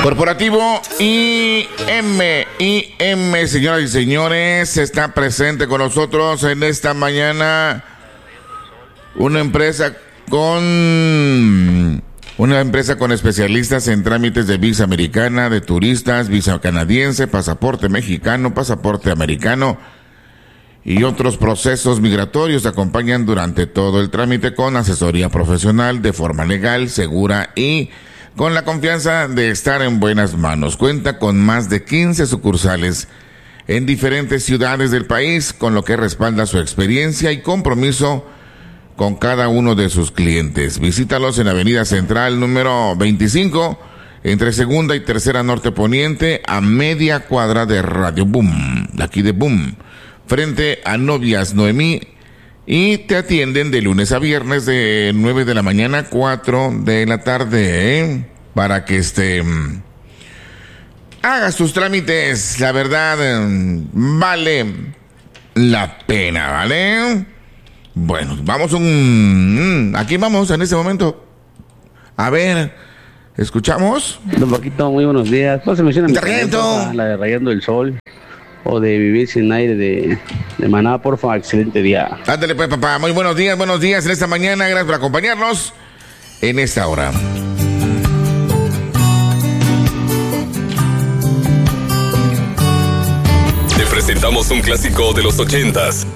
Corporativo IM, señoras y señores, está presente con nosotros en esta mañana una empresa con especialistas en trámites de visa americana, de turistas, visa canadiense, pasaporte mexicano, pasaporte americano y otros procesos migratorios. Acompañan durante todo el trámite con asesoría profesional de forma legal, segura y con la confianza de estar en buenas manos. Cuenta con más de 15 sucursales en diferentes ciudades del país, con lo que respalda su experiencia y compromiso con cada uno de sus clientes. Visítalos en Avenida Central número 25, entre Segunda y Tercera Norte Poniente, a media cuadra de Radio Boom, de aquí de Boom, frente a Novias Noemí, y te atienden de lunes a viernes de 9 de la mañana a 4 de la tarde, para que hagas tus trámites. La verdad, vale la pena, ¿vale? Bueno, aquí vamos en este momento. A ver, ¿escuchamos? Don Paquito, muy buenos días. ¿Cómo se menciona? La de Rayando el Sol o de Vivir sin Aire de Maná, porfa. Excelente día. Ándale pues, papá. Muy buenos días en esta mañana. Gracias por acompañarnos en esta hora. Te presentamos un clásico de los 80s,